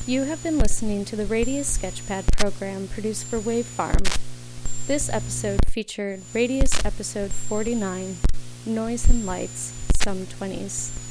You have been listening to the Radius Sketchpad program produced for Wave Farm. This episode featured Radius episode 49, Noise and Lights, Some 20s.